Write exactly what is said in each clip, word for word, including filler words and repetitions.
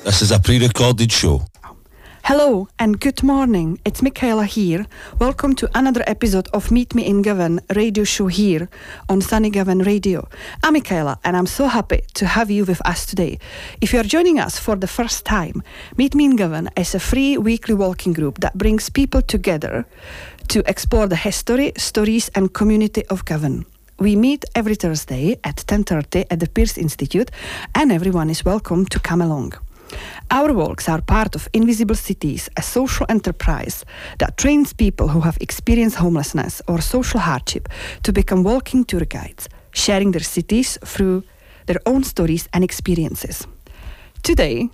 This is a pre-recorded show. Hello and good morning. It's Michaela here. Welcome to another episode of Meet Me in Govan radio show here on Sunny Govan Radio. I'm Michaela and I'm so happy to have you with us today. If you are joining us for the first time, Meet Me in Govan is a free weekly walking group that brings people together to explore the history, stories and community of Govan. We meet every Thursday at ten thirty at the Pearce Institute and everyone is welcome to come along. Our walks are part of Invisible Cities, a social enterprise that trains people who have experienced homelessness or social hardship to become walking tour guides, sharing their cities through their own stories and experiences. Today,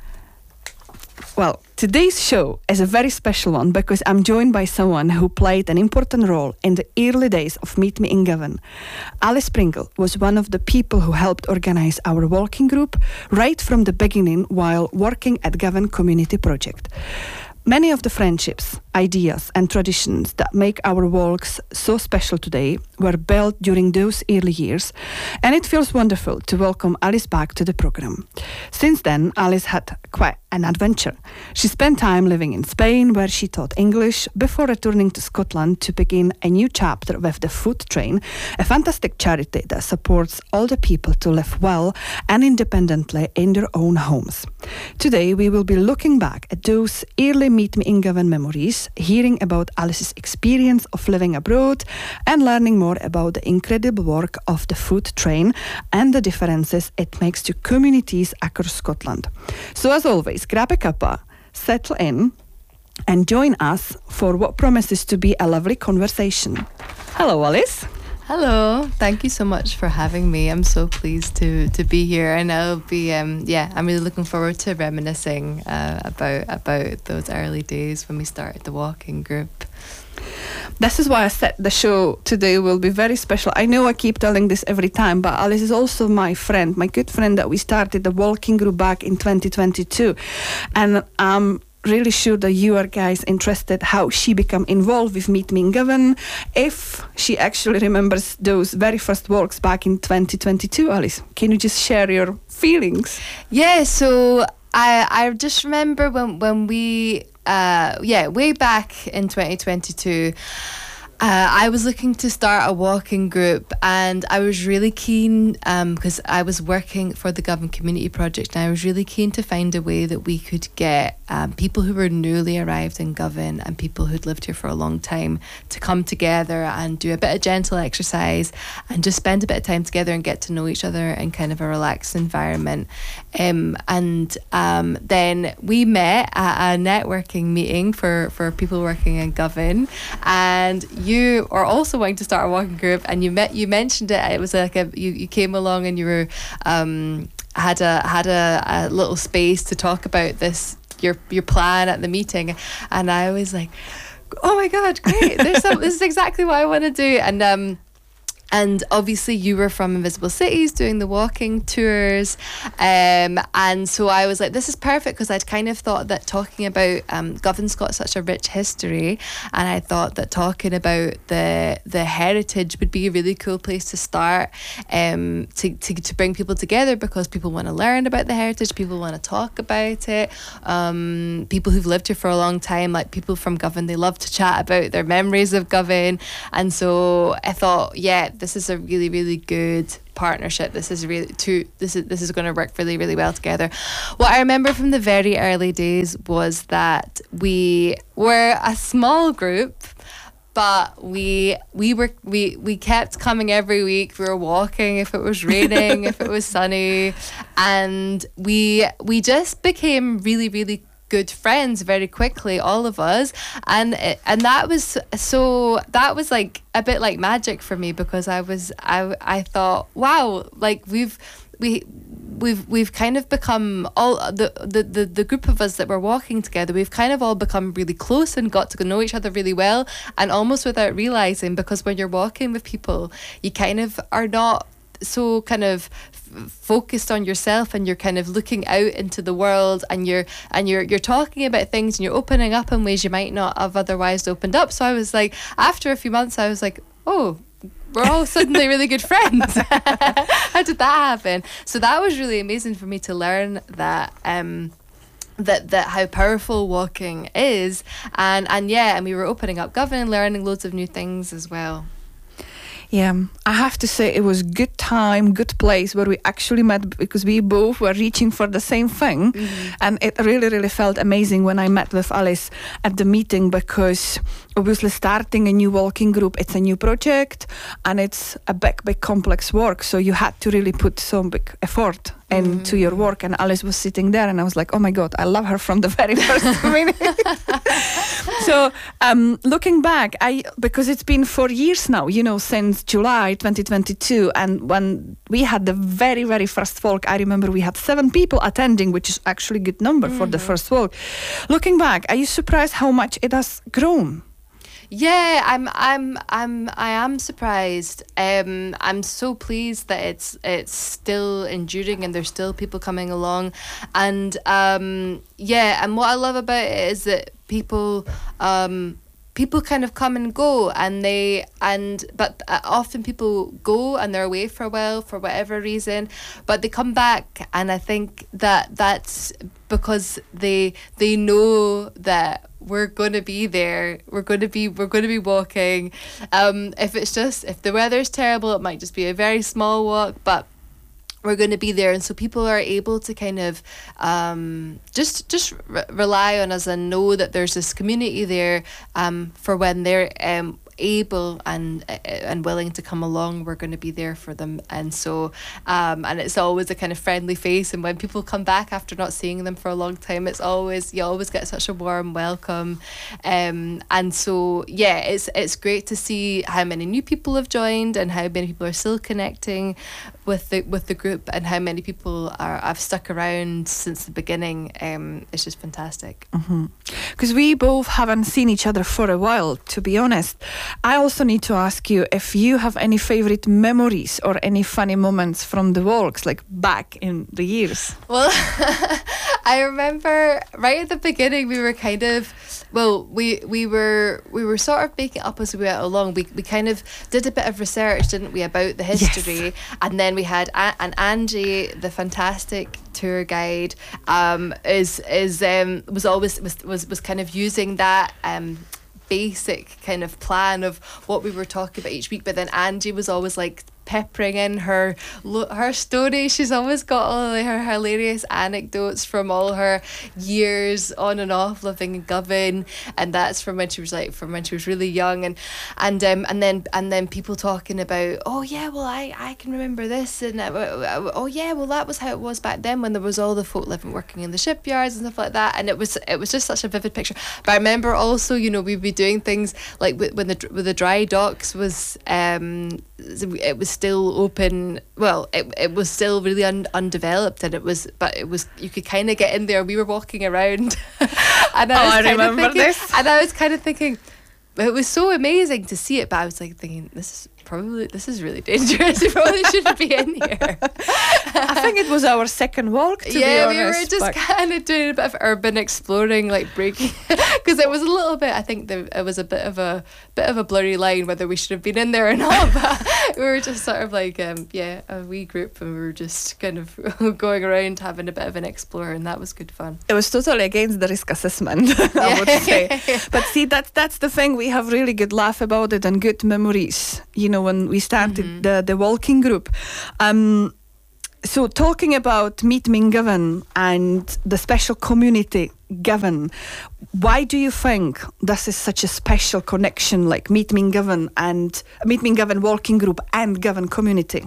well, today's show is a very special one because I'm joined by someone who played an important role in the early days of Meet Me in Govan. Alice Pringle was one of the people who helped organize our walking group right from the beginning while working at Govan Community Project. Many of the friendships, ideas and traditions that make our walks so special today were built during those early years, and it feels wonderful to welcome Alice back to the program. Since then, Alice had quite an adventure. She spent time living in Spain, where she taught English, before returning to Scotland to begin a new chapter with the Food Train, a fantastic charity that supports older people to live well and independently in their own homes. Today, we will be looking back at those early Meet Me in Govan memories, hearing about Alice's experience of living abroad and learning more about the incredible work of the Food Train and the differences it makes to communities across Scotland. So as always, grab a cuppa, settle in and join us for what promises to be a lovely conversation. Hello, Alice. Hello, thank you so much for having me. I'm so pleased to to be here, and I'll be um yeah I'm really looking forward to reminiscing uh, about about those early days when we started the walking group. This is why I said the show today will be very special. I know I keep telling this every time, but Alice is also my friend, my good friend that we started the walking group back in twenty twenty-two, and um. really sure that you are guys interested how she became involved with Meet Me in Govan, if she actually remembers those very first walks back in twenty twenty-two. Alice, can you just share your feelings? Yeah, so I I just remember when when we uh yeah way back in twenty twenty-two. Uh, I was looking to start a walking group, and I was really keen because um, I was working for the Govan Community Project, and I was really keen to find a way that we could get um, people who were newly arrived in Govan and people who'd lived here for a long time to come together and do a bit of gentle exercise and just spend a bit of time together and get to know each other in kind of a relaxed environment. Um, and um, then we met at a networking meeting for, for people working in Govan, and you are also wanting to start a walking group, and you met you mentioned it. It was like a you, you came along and you were um had a had a, a little space to talk about this your your plan at the meeting, and I was like, oh my god, great! There's some, this is exactly what I want to do. And um And obviously you were from Invisible Cities doing the walking tours. Um, and so I was like, this is perfect, because I'd kind of thought that talking about um, Govan's got such a rich history, and I thought that talking about the the heritage would be a really cool place to start, um, to, to, to bring people together, because people want to learn about the heritage, people want to talk about it. Um, people who've lived here for a long time, like people from Govan, they love to chat about their memories of Govan. And so I thought, yeah, this is a really, really good partnership. This is really too. This is this is going to work really, really well together. What I remember from the very early days was that we were a small group, but we we were we we kept coming every week. We were walking if it was raining, if it was sunny, and we we just became really, really good friends very quickly, all of us, and and that was so that was like a bit like magic for me, because I was I I thought, wow, like we've we we've we've kind of become all the, the the the group of us that were walking together, we've kind of all become really close and got to know each other really well, and almost without realizing, because when you're walking with people, you kind of are not so kind of f- focused on yourself, and you're kind of looking out into the world, and you're and you're you're talking about things, and you're opening up in ways you might not have otherwise opened up. So I was like, after a few months, I was like, oh, we're all suddenly really good friends. How did that happen? So that was really amazing for me to learn that um that that how powerful walking is, and and yeah, and we were opening up Govan and learning loads of new things as well. Yeah, I have to say it was good time, good place where we actually met, because we both were reaching for the same thing. Mm-hmm. And it really, really felt amazing when I met with Alice at the meeting, because obviously starting a new walking group, it's a new project and it's a big, big complex work. So you had to really put some big effort into mm. your work, and Alice was sitting there and I was like, oh my God, I love her from the very first minute. So um, looking back, I because it's been four years now, you know, since July twenty twenty-two, and when we had the very, very first walk, I remember we had seven people attending, which is actually a good number mm. for the first walk. Looking back, are you surprised how much it has grown? Yeah, I'm, I'm, I'm, I am surprised. Um, I'm so pleased that it's, it's still enduring and there's still people coming along, and um, yeah. And what I love about it is that people, um, people kind of come and go, and they and but uh, often people go and they're away for a while for whatever reason, but they come back, and I think that that's because they they know that we're going to be there. We're going to be we're going to be walking. Um, if it's just if the weather's terrible, it might just be a very small walk, but we're going to be there, and so people are able to kind of um, just just re- rely on us and know that there's this community there um, for when they're um, able and uh, and willing to come along. We're going to be there for them, and so um, and it's always a kind of friendly face. And when people come back after not seeing them for a long time, it's always you always get such a warm welcome. Um, and so yeah, it's it's great to see how many new people have joined and how many people are still connecting with the with the group, and how many people are have stuck around since the beginning. Um, it's just fantastic. Because mm-hmm. we both haven't seen each other for a while, to be honest. I also need to ask you if you have any favorite memories or any funny moments from the walks, like back in the years. Well, I remember right at the beginning we were kind of well we we were we were sort of making up as we went along. We we kind of did a bit of research, didn't we, about the history, yes. And then we had a- and Angie, the fantastic tour guide, um, is is um was always was was was kind of using that um. basic kind of plan of what we were talking about each week, but then Angie was always like peppering in her her story. She's always got all of her hilarious anecdotes from all her years on and off living in Govan, and that's from when she was like from when she was really young, and and um and then and then people talking about, oh yeah, well I I can remember this, and uh, oh yeah, well that was how it was back then when there was all the folk living working in the shipyards and stuff like that, and it was it was just such a vivid picture. But I remember also, you know, we'd be doing things like when the when the dry docks was um it was still open. Well, it it was still really un, undeveloped, and it was, but it was you could kind of get in there. We were walking around, and I oh, was I kind remember of thinking, this. And I was kind of thinking, it was so amazing to see it, but I was like thinking, this is probably this is really dangerous. You probably shouldn't be in here. I think it was our second walk, to yeah, be honest. we were just kind of doing a bit of urban exploring, like breaking, because it was a little bit. I think the, it was a bit of a bit of a blurry line whether we should have been in there or not. But we were just sort of like, um, yeah, a wee group, and we were just kind of going around having a bit of an explore, and that was good fun. It was totally against the risk assessment, I would say. But see, that's that's the thing. We have really good laugh about it and good memories. You know, when we started mm-hmm. the the walking group. Um, so talking about Meet Me in Govan and the special community Govan, why do you think this is such a special connection, like Meet Me in Govan and Meet Me in Govan walking group and Govan community?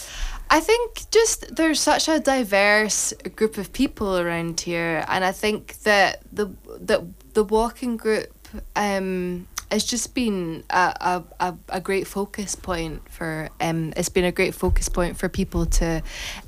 I think just there's such a diverse group of people around here, and I think that the the the walking group um it's just been a, a, a great focus point for um it's been a great focus point for people to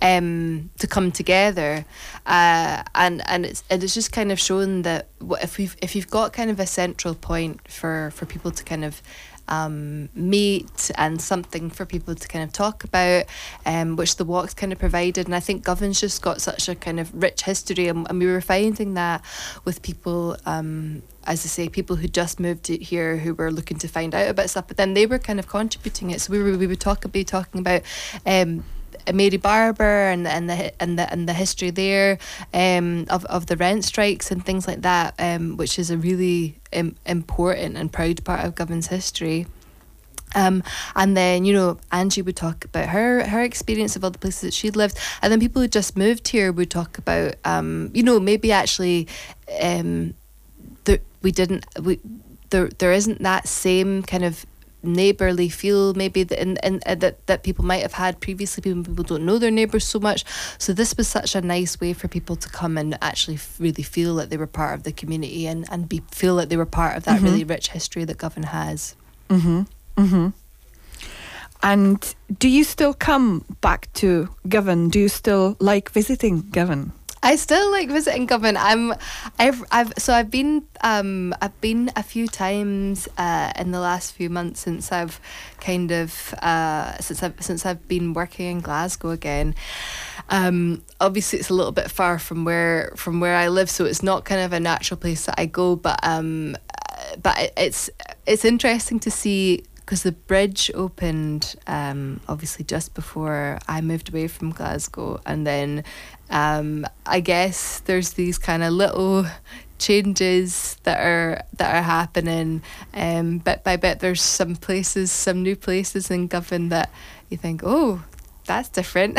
um to come together, uh and and it's and it's just kind of shown that if we've if you've got kind of a central point for for people to kind of Um, meet and something for people to kind of talk about, um, which the walks kind of provided. And I think Govan's just got such a kind of rich history, and, and we were finding that with people, um, as I say, people who just moved here who were looking to find out about stuff, but then they were kind of contributing it. So we were we would talk be talking about um, Mary Barber and and the and the and the history there um, of of the rent strikes and things like that, um, which is a really um, important and proud part of Govan's history. Um, and then, you know, Angie would talk about her her experience of all the places that she'd lived, and then people who just moved here would talk about, um, you know, maybe actually, um, there, we didn't we there there isn't that same kind of neighbourly feel maybe that in, in, uh, that that people might have had previously. People people don't know their neighbours so much, so this was such a nice way for people to come and actually f- really feel that they were part of the community and and be feel that they were part of that mm-hmm. really rich history that Govan has. Mm-hmm. Mm-hmm. And do you still come back to Govan? Do you still like visiting Govan? I still like visiting Govan. I'm, I've, I've, so I've been, um, I've been a few times uh, in the last few months since I've kind of, uh, since I've, since I've been working in Glasgow again. Um, obviously, it's a little bit far from where from where I live, so it's not kind of a natural place that I go. But um, but it, it's it's interesting to see. Because the bridge opened, um, obviously just before I moved away from Glasgow, and then um, I guess there's these kind of little changes that are that are happening. Um, bit by bit, there's some places, some new places in Govan that you think, oh, that's different.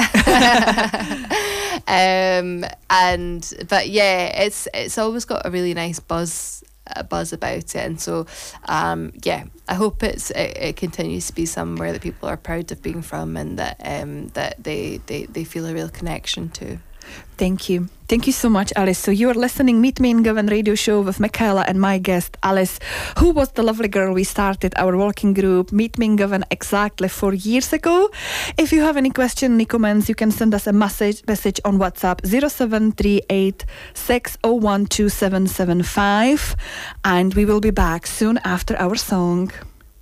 um, and but yeah, it's it's always got a really nice buzz. A buzz about it, and so um, yeah, I hope it's it, it continues to be somewhere that people are proud of being from, and that um, that they, they they feel a real connection to. Thank you. Thank you so much, Alice. So you are listening Meet Me in Govan radio show with Michaela and my guest, Alice, who was the lovely girl we started our walking group Meet Me in Govan exactly four years ago. If you have any questions, any comments, you can send us a message message on WhatsApp zero seven three eight six zero one two seven seven five, and we will be back soon after our song.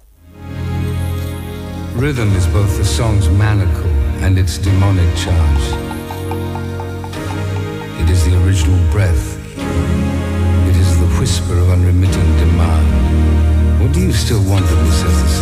Rhythm is both the song's manacle and its demonic charge. It is the original breath